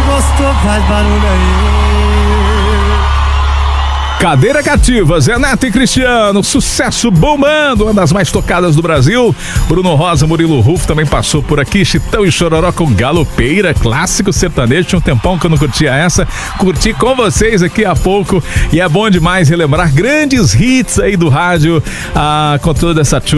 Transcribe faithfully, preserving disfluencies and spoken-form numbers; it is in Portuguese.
gostou, faz barulho aí. Cadeira Cativa, Zé Neto e Cristiano, sucesso bombando, uma das mais tocadas do Brasil. Bruno Rosa, Murilo Rufo também passou por aqui. Chitão e Chororó com Galopeira, clássico sertanejo. Tinha um tempão que eu não curtia essa. Curti com vocês aqui há pouco. E é bom demais relembrar grandes hits aí do rádio, ah, com toda essa